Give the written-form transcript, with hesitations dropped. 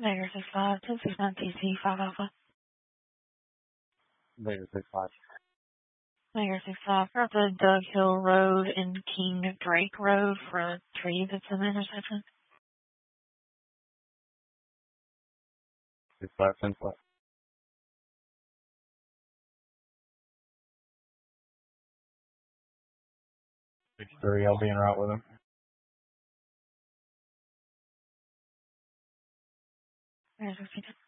Negative 65, 269 TC, 5 Alpha. Negative 65. Negative 65, we're at the Doug Hill Road and King Drake Road for a tree that's in the intersection. 65, 10 flat. 63, I'll be en route with him. Negative 62.